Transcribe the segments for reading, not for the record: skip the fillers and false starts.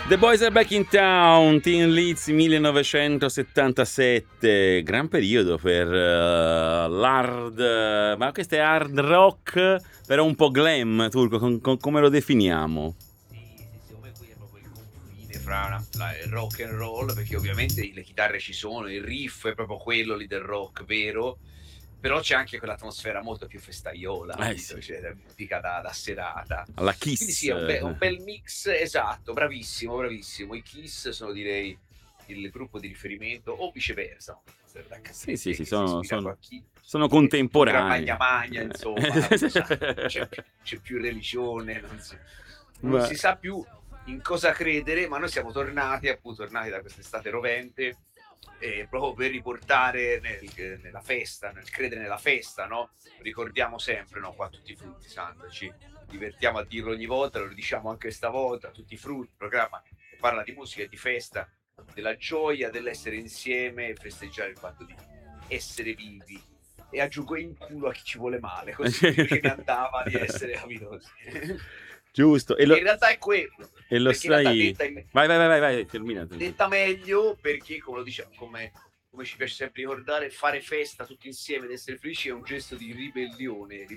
The Boys Are Back in Town, Teen Leeds 1977, gran periodo per l'hard, ma questo è hard rock, però un po' glam, Turco, come lo definiamo? Sì, secondo me qui è proprio il confine fra il rock and roll, perché ovviamente le chitarre ci sono, il riff è proprio quello lì del rock vero, però c'è anche quell'atmosfera molto più festaiola, Sì. cioè la musica da serata. Alla Quindi Kiss. sì, è un bel mix, esatto, bravissimo, bravissimo. I Kiss sono, direi, il gruppo di riferimento, o viceversa, Sì, sì, sì, che si ispira a Kiss, sono più gran contemporanei. magna magna, insomma, non si sa, c'è più religione, non si sa più in cosa credere, ma noi siamo tornati da quest'estate rovente, proprio per riportare nella festa, nel credere nella festa, no? Ricordiamo sempre, no? Qua Tutti i Frutti, Sandro, ci divertiamo a dirlo ogni volta, lo diciamo anche stavolta, Tutti i Frutti, programma che parla di musica e di festa, della gioia dell'essere insieme e festeggiare il fatto di essere vivi. E aggiungo in culo a chi ci vuole male, così che ne andava di essere avinosi. Giusto. In realtà è quello. E lo sai... Vai, termina. Detta meglio, perché come lo diciamo, come ci piace sempre ricordare, fare festa tutti insieme ed essere felici è un gesto di ribellione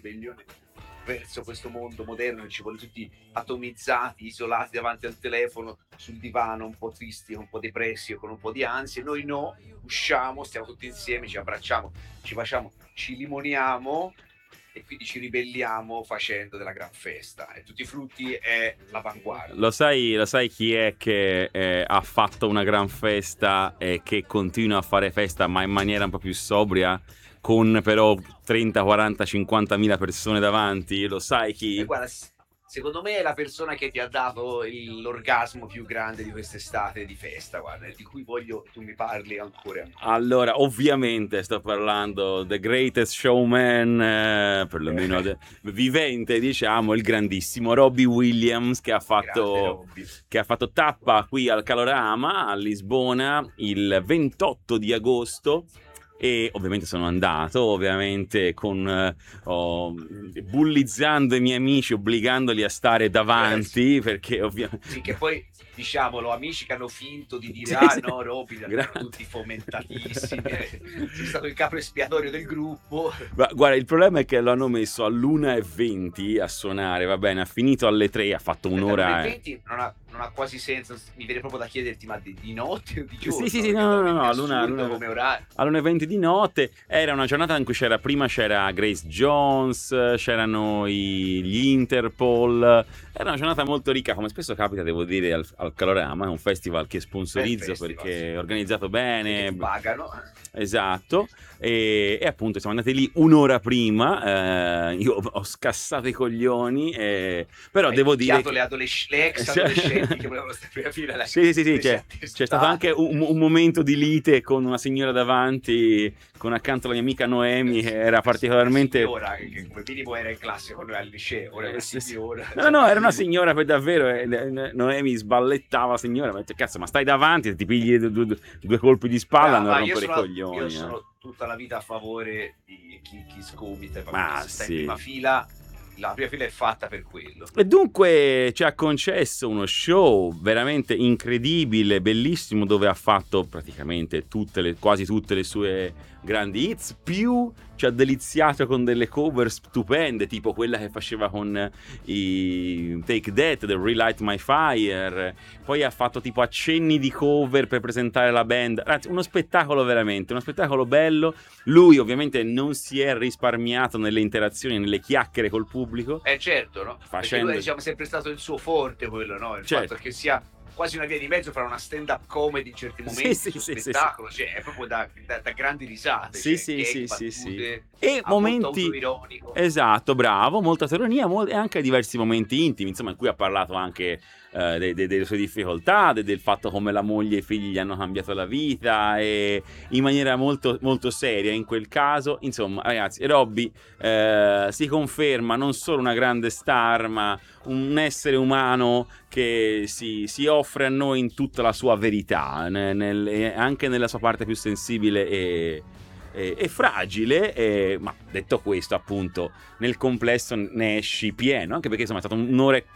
verso questo mondo moderno che ci vuole tutti atomizzati, isolati davanti al telefono, sul divano, un po' tristi, un po' depressi, con un po' di ansia. Noi no, usciamo, stiamo tutti insieme, ci abbracciamo, ci facciamo, ci limoniamo e quindi ci ribelliamo facendo della gran festa. E Tutti i Frutti è l'avanguardia. Lo sai chi è che ha fatto una gran festa e che continua a fare festa ma in maniera un po' più sobria, con però 30, 40, 50 mila persone davanti? Lo sai chi? Guarda, secondo me è la persona che ti ha dato l'orgasmo più grande di quest'estate di festa, guarda, di cui voglio tu mi parli ancora. Allora, ovviamente sto parlando The Greatest Showman, perlomeno vivente, diciamo, il grandissimo Robbie Williams, che ha fatto tappa qui al Calorama a Lisbona il 28 di agosto. E ovviamente sono andato, bullizzando i miei amici, obbligandoli a stare davanti, perché ovviamente... Sì, che poi, diciamolo, amici che hanno finto di dire no, Robby, erano tutti fomentatissimi, sei stato il capo espiatorio del gruppo. Ma guarda, il problema è che lo hanno messo all'1:20 a suonare, va bene, ha finito alle 3, ha fatto un'ora... All'1:20 non ha quasi senso, mi viene proprio da chiederti, ma di notte o di giorno? Sì, no, all'1:20 di notte. Era una giornata in cui prima c'era Grace Jones, c'erano gli Interpol. Era una giornata molto ricca, come spesso capita, devo dire, al Calorama. È un festival che sponsorizzo perché è organizzato bene. Pagano. Esatto. E appunto siamo andati lì un'ora prima. Io ho scassato i coglioni, però devo dire le ex adolescenti che volevano stare prima fila. Sì, c'è stato anche un momento di lite con una signora davanti, con accanto la mia amica Noemi, che era particolarmente... Signora, che come minimo era in classe quando era al liceo, ora è una signora. No, era una signora per davvero, Noemi sballettava, signora, ma cazzo, ma stai davanti, ti pigli due colpi di spalla, non rompere i coglioni. Io sono tutta la vita a favore di chi sgomita, ma se stai in prima fila. La prima fila è fatta per quello. E dunque ci ha concesso uno show veramente incredibile, bellissimo, dove ha fatto praticamente quasi tutte le sue grandi hits, più ci ha deliziato con delle cover stupende, tipo quella che faceva con i Take That, The Relight My Fire. Poi ha fatto tipo accenni di cover per presentare la band. Ragazzi, uno spettacolo veramente, uno spettacolo bello. Lui ovviamente non si è risparmiato nelle interazioni, nelle chiacchiere col pubblico. Certo, no? Perché lui, diciamo, è sempre stato il suo forte quello, no? Il fatto che sia quasi una via di mezzo fra una stand-up comedy in certi momenti, spettacolo, cioè è proprio da grandi risate. Sì. E momenti... Esatto, bravo, molta ironia e anche diversi momenti intimi, insomma, in cui ha parlato anche delle sue difficoltà, del fatto come la moglie e i figli gli hanno cambiato la vita, e in maniera molto, molto seria in quel caso. Insomma, ragazzi, Robbie si conferma non solo una grande star, ma un essere umano che si offre a noi in tutta la sua verità, anche nella sua parte più sensibile è fragile, ma detto questo, appunto, nel complesso ne esci pieno, anche perché insomma è stato 1 ora e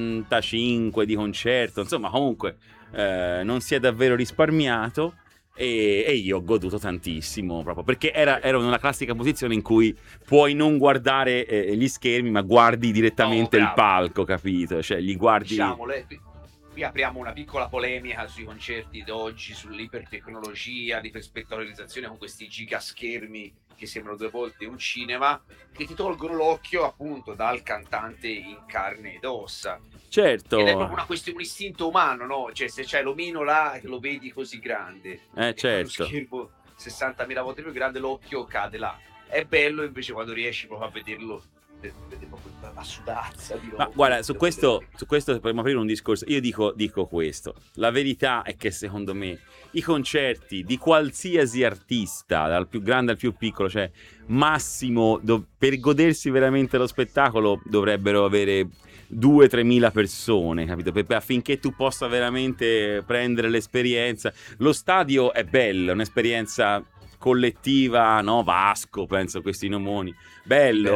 45 di concerto, insomma comunque non si è davvero risparmiato. E io ho goduto tantissimo proprio perché ero in una classica posizione in cui puoi non guardare gli schermi, ma guardi direttamente il palco, capito? Cioè gli guardi. Diciamolo, qui apriamo una piccola polemica sui concerti d'oggi, sull'ipertecnologia, l'iperspettacolarizzazione con questi gigaschermi che sembrano 2 volte un cinema, che ti tolgono l'occhio appunto dal cantante in carne ed ossa. Certo. Ed è proprio una questione, un istinto umano, no? Cioè se c'è l'omino là che lo vedi così grande, certo. uno schermo 60.000 volte più grande, l'occhio cade là. È bello invece quando riesci proprio a vederlo, vede proprio la sudazza di ma guarda, su questo potremmo aprire un discorso. Io dico questo: la verità è che secondo me i concerti di qualsiasi artista, dal più grande al più piccolo, cioè massimo per godersi veramente lo spettacolo dovrebbero avere 2-3 mila persone, capito? Affinché tu possa veramente prendere l'esperienza. Lo stadio è bello, è un'esperienza collettiva, no? Vasco, penso, questi nomoni. Bello,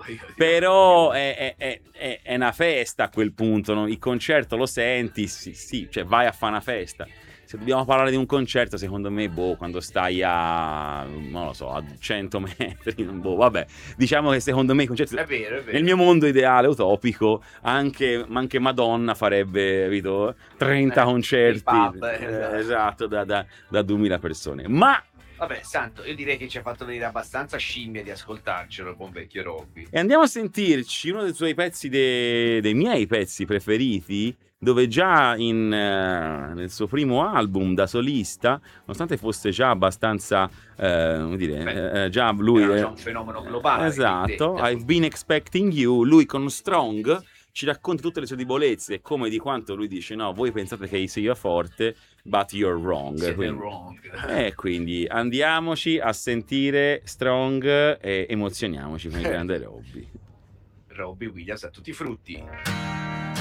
però è una festa a quel punto, no? Il concerto lo senti, sì, cioè vai a fare una festa. Se dobbiamo parlare di un concerto, secondo me, quando stai non lo so, a 100 metri, vabbè, diciamo che secondo me i concerti, è vero. Nel mio mondo ideale, utopico, anche Madonna farebbe, capito, 30 concerti, pub, esatto, da 2000 persone, ma vabbè, Santo, io direi che ci ha fatto venire abbastanza scimmia di ascoltarcelo, buon vecchio Robby. E andiamo a sentirci uno dei suoi pezzi, dei miei pezzi preferiti, dove già nel suo primo album da solista, nonostante fosse già abbastanza, come dire, già lui era già un fenomeno globale. Esatto, I've Been Expecting You, lui con Strong ci racconta tutte le sue debolezze, come di quanto lui dice: no, voi pensate che sia forte, but you're wrong. Quindi andiamoci a sentire Strong e emozioniamoci con il grande Robbie Williams a tutti i frutti.